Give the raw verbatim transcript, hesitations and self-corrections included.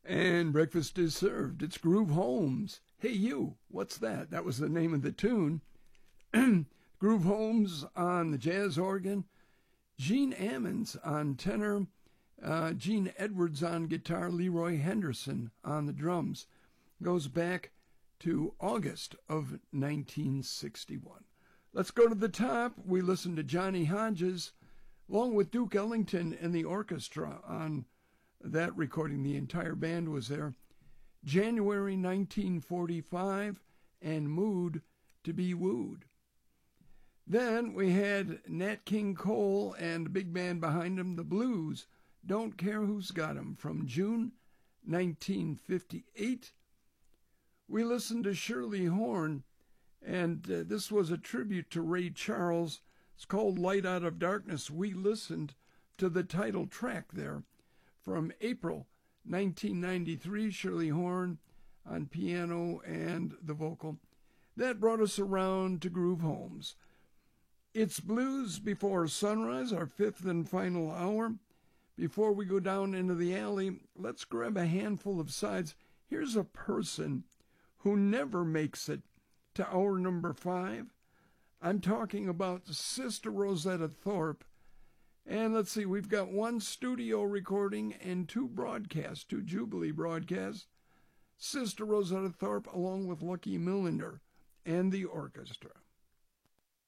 And breakfast is served. It's Groove Holmes. Hey, you, what's that? That was the name of the tune. Groove Holmes on the jazz organ. Gene Ammons on tenor. Uh, Gene Edwards on guitar. Leroy Henderson on the drums. Goes back to August of nineteen sixty-one. Let's go to the top. We listen to Johnny Hodges, along with Duke Ellington and the orchestra on that recording. The entire band was there. January nineteen forty-five, and Mood to Be Wooed. Then we had Nat King Cole and the big band behind him, the Blues, Don't Care Who's Got 'Em, from June nineteen fifty-eight. We listened to Shirley Horn, and uh, this was a tribute to Ray Charles. It's called Light Out of Darkness. We listened to the title track there from April nineteen ninety-three, Shirley Horn on piano and the vocal. That brought us around to Groove Holmes. It's Blues Before Sunrise, our fifth and final hour. Before we go down into the alley, let's grab a handful of sides. Here's a person who never makes it to hour number five. I'm talking about Sister Rosetta Tharpe. And let's see, we've got one studio recording and two broadcasts, two Jubilee broadcasts. Sister Rosetta Tharpe along with Lucky Millinder and the orchestra.